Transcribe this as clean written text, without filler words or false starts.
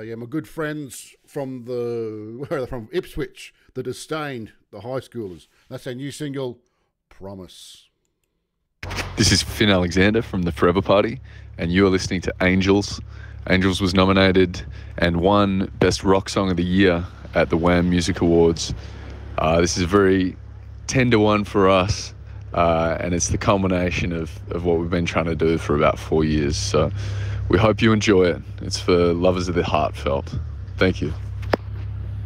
Yeah, my good friends from where are they from? Ipswich, the Disdained, the high schoolers. That's their new single, Promise. This is Finn Alexander from the Forever Party, and you're listening to Angels. Angels was nominated and won Best Rock Song of the Year at the Wham Music Awards. This is a very tender one for us, and it's the culmination of what we've been trying to do for about 4 years. So we hope you enjoy it. It's for lovers of the heartfelt. Thank you.